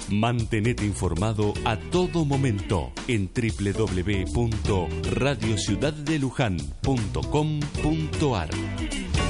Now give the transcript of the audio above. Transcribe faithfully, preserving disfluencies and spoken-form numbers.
Mantenete informado a todo momento en doble u doble u doble u punto radio ciudad de luján punto com punto ar.